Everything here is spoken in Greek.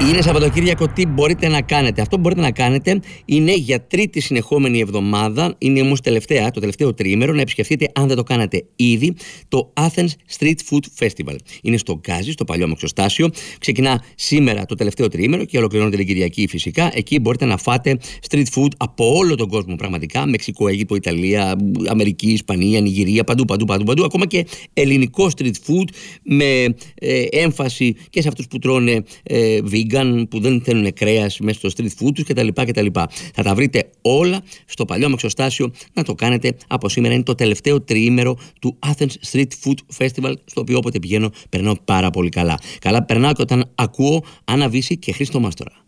Είναι Σαββατοκύριακο, τι μπορείτε να κάνετε? Αυτό που μπορείτε να κάνετε είναι για τρίτη συνεχόμενη εβδομάδα, είναι όμως το τελευταίο τριήμερο, να επισκεφτείτε, αν δεν το κάνατε ήδη, το Athens Street Food Festival. Είναι στο Γκάζι, στο παλιό Μεξοστάσιο. Ξεκινά σήμερα το τελευταίο τριήμερο και ολοκληρώνεται την Κυριακή φυσικά. Εκεί μπορείτε να φάτε street food από όλο τον κόσμο πραγματικά. Μεξικό, Αίγυπτο, Ιταλία, Αμερική, Ισπανία, Νιγηρία, παντού. Ακόμα και ελληνικό street food με έμφαση και σε αυτούς που τρώνε vegan, που δεν θέλουν κρέας μέσα στο street food τους κτλ. Θα τα βρείτε όλα στο παλιό Μεξοστάσιο. Να το κάνετε από σήμερα. Είναι το τελευταίο τριήμερο του Athens Street Food Festival, στο οποίο όποτε πηγαίνω περνάω πάρα πολύ καλά. Καλά περνάω και όταν ακούω Άννα Βύση και Χρήστο Μάστορα.